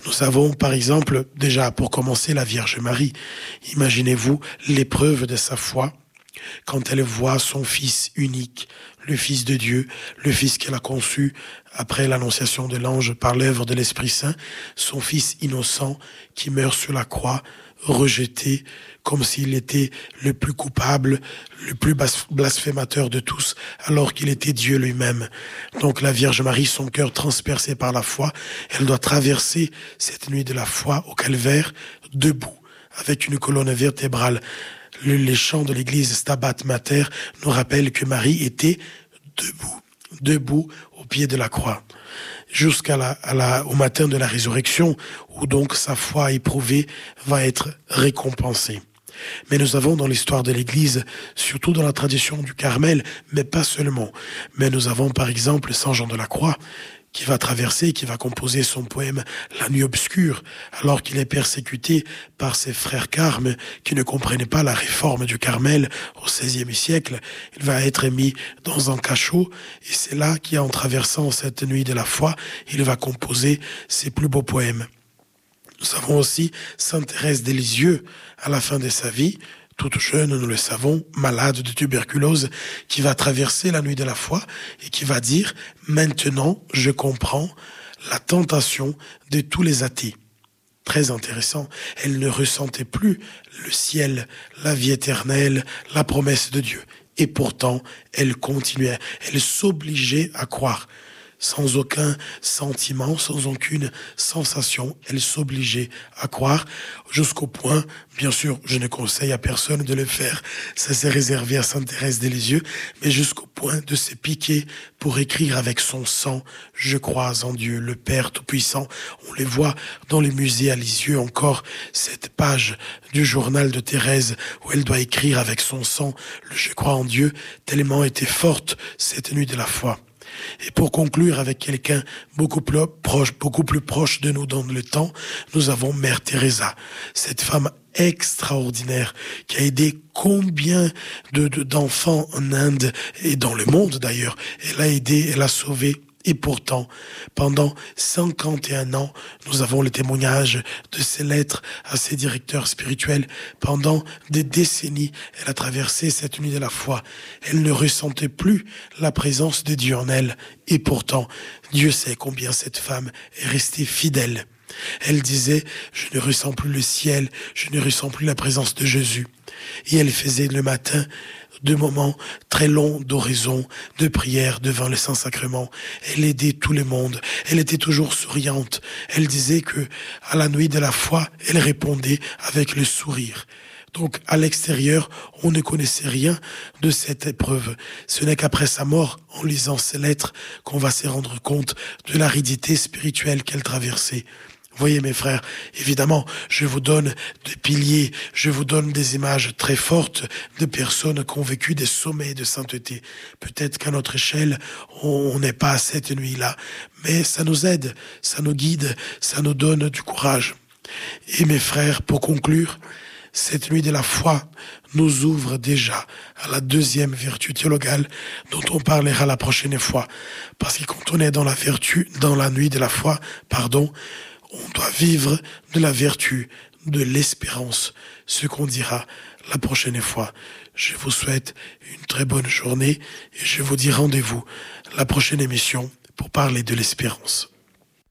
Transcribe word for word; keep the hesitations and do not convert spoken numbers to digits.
Nous avons, par exemple, déjà pour commencer, la Vierge Marie. Imaginez-vous l'épreuve de sa foi quand elle voit son Fils unique, le Fils de Dieu, le Fils qu'elle a conçu après l'annonciation de l'ange par l'œuvre de l'Esprit Saint, son Fils innocent qui meurt sur la croix, rejeté comme s'il était le plus coupable, le plus blasphémateur de tous, alors qu'il était Dieu lui-même. Donc la Vierge Marie, son cœur transpercé par la foi, elle doit traverser cette nuit de la foi au calvaire, debout, avec une colonne vertébrale. Le, les chants de l'église Stabat Mater nous rappellent que Marie était debout, debout au pied de la croix, jusqu'à la, à la, au matin de la résurrection, où donc sa foi éprouvée va être récompensée. Mais nous avons dans l'histoire de l'Église, surtout dans la tradition du Carmel, mais pas seulement, mais nous avons par exemple Saint Jean de la Croix, qui va traverser, qui va composer son poème « La nuit obscure », alors qu'il est persécuté par ses frères carmes qui ne comprenaient pas la réforme du Carmel au seizième siècle. Il va être mis dans un cachot, et c'est là qu'en traversant cette nuit de la foi, il va composer ses plus beaux poèmes. Nous avons aussi Sainte Thérèse des Lisieux, à la fin de sa vie, toute jeune, nous le savons, malade de tuberculose, qui va traverser la nuit de la foi et qui va dire « Maintenant, je comprends la tentation de tous les athées ». Très intéressant, elle ne ressentait plus le ciel, la vie éternelle, la promesse de Dieu. Et pourtant, elle continuait, elle s'obligeait à croire. Sans aucun sentiment, sans aucune sensation, elle s'obligeait à croire jusqu'au point, bien sûr, je ne conseille à personne de le faire, ça s'est réservé à Sainte Thérèse des Lisieux, mais jusqu'au point de se piquer pour écrire avec son sang « Je crois en Dieu, le Père Tout-Puissant ». On les voit dans les musées à Lisieux encore, cette page du journal de Thérèse où elle doit écrire avec son sang le « Je crois en Dieu », tellement était forte cette nuit de la foi. Et pour conclure avec quelqu'un beaucoup plus proche, beaucoup plus proche de nous dans le temps, nous avons Mère Teresa, cette femme extraordinaire qui a aidé combien de, de, d'enfants en Inde et dans le monde d'ailleurs. Elle a aidé, elle a sauvé. Et pourtant, pendant cinquante et un ans, nous avons le témoignage de ses lettres à ses directeurs spirituels. Pendant des décennies, elle a traversé cette nuit de la foi. Elle ne ressentait plus la présence de Dieu en elle. Et pourtant, Dieu sait combien cette femme est restée fidèle. Elle disait, je ne ressens plus le ciel, je ne ressens plus la présence de Jésus. Et elle faisait le matin deux moments très longs d'oraison, de prière devant le Saint-Sacrement. Elle aidait tout le monde. Elle était toujours souriante. Elle disait que, à la nuit de la foi, elle répondait avec le sourire. Donc, à l'extérieur, on ne connaissait rien de cette épreuve. Ce n'est qu'après sa mort, en lisant ses lettres, qu'on va se rendre compte de l'aridité spirituelle qu'elle traversait. Voyez mes frères, évidemment, je vous donne des piliers, je vous donne des images très fortes de personnes qui ont vécu des sommets de sainteté. Peut-être qu'à notre échelle, on n'est pas à cette nuit-là, mais ça nous aide, ça nous guide, ça nous donne du courage. Et mes frères, pour conclure, cette nuit de la foi nous ouvre déjà à la deuxième vertu théologale dont on parlera la prochaine fois. Parce que quand on est dans la vertu, dans la nuit de la foi, pardon, on doit vivre de la vertu, de l'espérance, ce qu'on dira la prochaine fois. Je vous souhaite une très bonne journée et je vous dis rendez-vous la prochaine émission pour parler de l'espérance.